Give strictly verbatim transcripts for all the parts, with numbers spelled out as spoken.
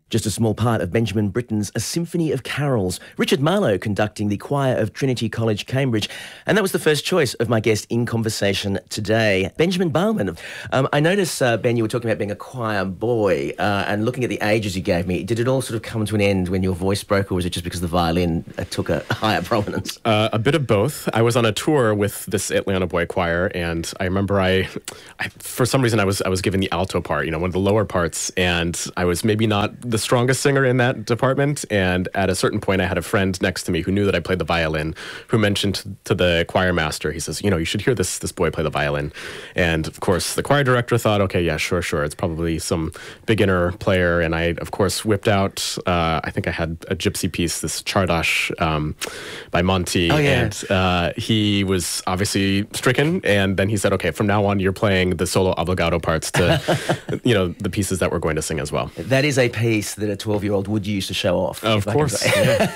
Just a small part of Benjamin Britten's A Symphony of Carols. Richard Marlowe conducting the choir of Trinity College, Cambridge. And that was the first choice of my guest in conversation today, Benjamin Bauman. Um, I notice, uh, Ben, you were talking about being a choir boy uh, and looking at the ages you gave me. Did it all sort of come to an end when your voice broke, or was it just because the violin uh, took a higher prominence? Uh, a bit of both. I was on a tour with this Atlanta boy choir, and I remember I, I, for some reason, I was I was given the alto part, you know, one of the lower parts, and I was maybe not the strongest singer in that department. And at a certain point, I had a friend next to me who knew that I played the violin, who mentioned to the choir master, he says, you know, you should hear this this boy play the violin. And of course, the choir director thought, okay, yeah, sure, sure. It's probably some beginner player. And I, of course, whipped out, uh, I think I had a gypsy piece, this Chardash um, by Monty. Oh, yeah. And uh, he was obviously stricken. And then he said, okay, from now on, you're playing the solo obligato parts to, you know, the pieces that we're going to sing as well. That is a piece that a twelve-year-old would use to show off. Of course. Yeah.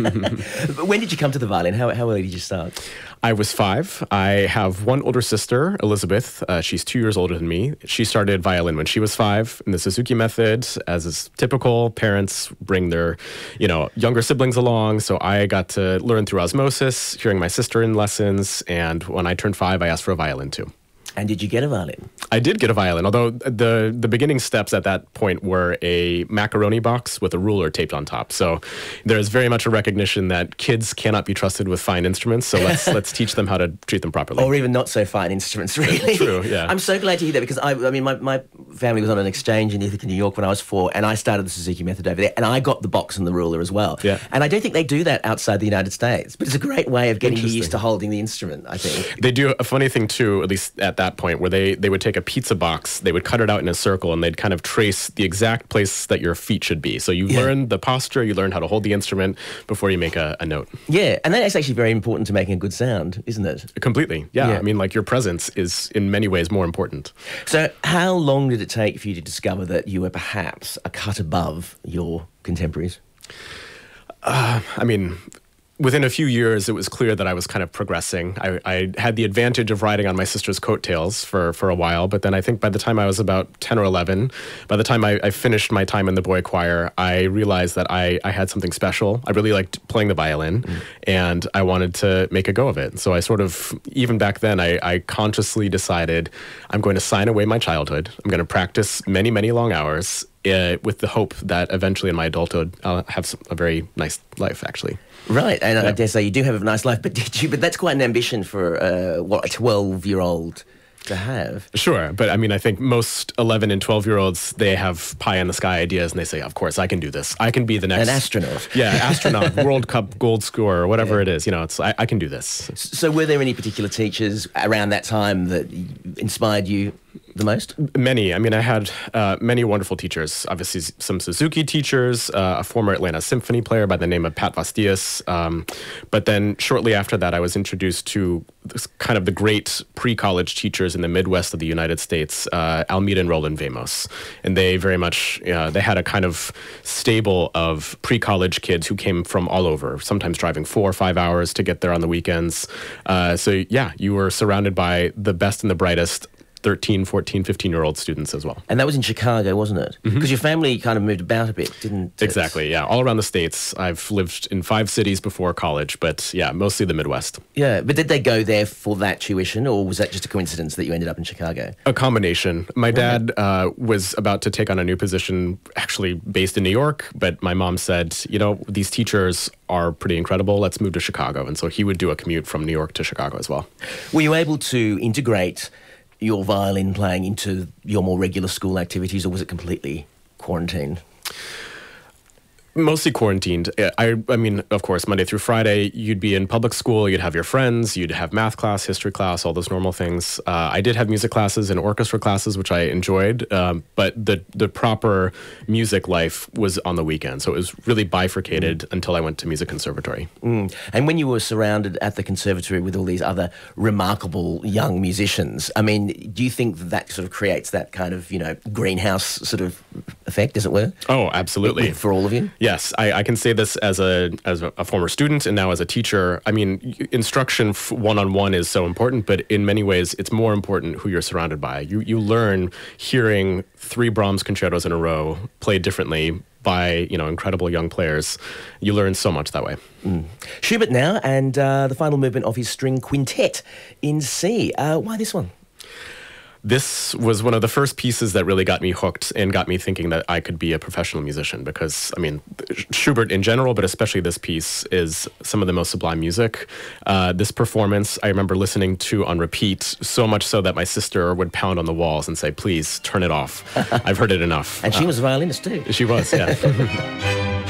But when did you come to the violin? How, how early did you start? I was five. I have one older sister, Elizabeth. Uh, she's two years older than me. She started violin when she was five in the Suzuki method. As is typical, parents bring their, you know, younger siblings along. So I got to learn through osmosis, hearing my sister in lessons. And when I turned five, I asked for a violin too. And did you get a violin? I did get a violin, although the the beginning steps at that point were a macaroni box with a ruler taped on top. So there's very much a recognition that kids cannot be trusted with fine instruments, so let's let's teach them how to treat them properly. Or even not so fine instruments, really. True, yeah. I'm so glad to hear that, because I, I mean, my, my family was on an exchange in Ithaca, New York when I was four, and I started the Suzuki method over there, and I got the box and the ruler as well. Yeah. And I don't think they do that outside the United States, but it's a great way of getting you used to holding the instrument, I think. They do a funny thing too, at least at that point, where they, they would take a pizza box, they would cut it out in a circle, and they'd kind of trace the exact place that your feet should be. So you Yeah. learn the posture, you learn how to hold the instrument before you make a, a note. Yeah, and that is actually very important to making a good sound, isn't it? Completely, yeah. Yeah. I mean, like, your presence is in many ways more important. So how long did it take for you to discover that you were perhaps a cut above your contemporaries? Uh, I mean... Within a few years, it was clear that I was kind of progressing. I, I had the advantage of riding on my sister's coattails for, for a while, but then I think by the time I was about ten or eleven, by the time I, I finished my time in the boy choir, I realized that I, I had something special. I really liked playing the violin, mm. and I wanted to make a go of it. So I sort of, even back then, I, I consciously decided I'm going to sign away my childhood. I'm going to practice many, many long hours uh, with the hope that eventually in my adulthood, I'll have some, a very nice life, actually. Right, and Yeah. I dare say you do have a nice life, but did you? But that's quite an ambition for uh, what a twelve-year-old to have. Sure, but I mean, I think most eleven and twelve-year-olds, they have pie-in-the-sky ideas, and they say, of course, I can do this. I can be the next... An astronaut. Yeah, astronaut, World Cup gold scorer, whatever Yeah. it is. You know, it's I, I can do this. So were there any particular teachers around that time that inspired you the most? Many. I mean, I had uh, many wonderful teachers. Obviously, some Suzuki teachers, uh, a former Atlanta Symphony player by the name of Pat Vastias. Um, but then shortly after that, I was introduced to this kind of the great pre-college teachers in the Midwest of the United States, uh, Almeida and Roland Vamos. And they very much, uh, they had a kind of stable of pre-college kids who came from all over, sometimes driving four or five hours to get there on the weekends. Uh, so yeah, you were surrounded by the best and the brightest thirteen, fourteen, fifteen-year-old students as well. And that was in Chicago, wasn't it? Because mm-hmm. your family kind of moved about a bit, didn't it? Exactly, yeah. All around the States. I've lived in five cities before college, but yeah, mostly the Midwest. Yeah, but did they go there for that tuition, or was that just a coincidence that you ended up in Chicago? A combination. My dad uh, was about to take on a new position, actually based in New York, but my mom said, you know, these teachers are pretty incredible. Let's move to Chicago. And so he would do a commute from New York to Chicago as well. Were you able to integrate your violin playing into your more regular school activities, or was it completely quarantined? Mostly quarantined. I, I mean, of course, Monday through Friday, you'd be in public school, you'd have your friends, you'd have math class, history class, all those normal things. Uh, I did have music classes and orchestra classes, which I enjoyed, um, but the, the proper music life was on the weekend. So it was really bifurcated mm. until I went to music conservatory. Mm. And when you were surrounded at the conservatory with all these other remarkable young musicians, I mean, do you think that, that sort of creates that kind of, you know, greenhouse sort of effect, as it were? Oh, absolutely. For all of you? Yes, I, I can say this as a as a, a former student and now as a teacher. I mean, y- instruction f- one-on-one is so important, but in many ways, it's more important who you're surrounded by. You you learn hearing three Brahms concertos in a row played differently by, you know, incredible young players. You learn so much that way. Mm. Schubert now, and uh, the final movement of his string quintet in C. Uh, why this one? This was one of the first pieces that really got me hooked and got me thinking that I could be a professional musician because, I mean, Schubert in general, but especially this piece, is some of the most sublime music. Uh, this performance, I remember listening to on repeat, so much so that my sister would pound on the walls and say, please, turn it off. I've heard it enough. And she uh, was a violinist too. She was, yeah.